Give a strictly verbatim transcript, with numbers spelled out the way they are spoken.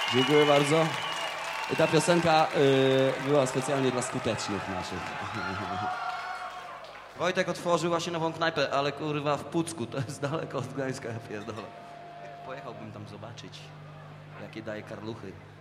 Dziękuję bardzo. I ta piosenka y, była specjalnie dla skutecznych naszych. Wojtek otworzył właśnie nową knajpę, ale kurwa w Pucku, to jest daleko od Gdańska, ja pierdolę. Pojechałbym tam zobaczyć, jakie daje karluchy.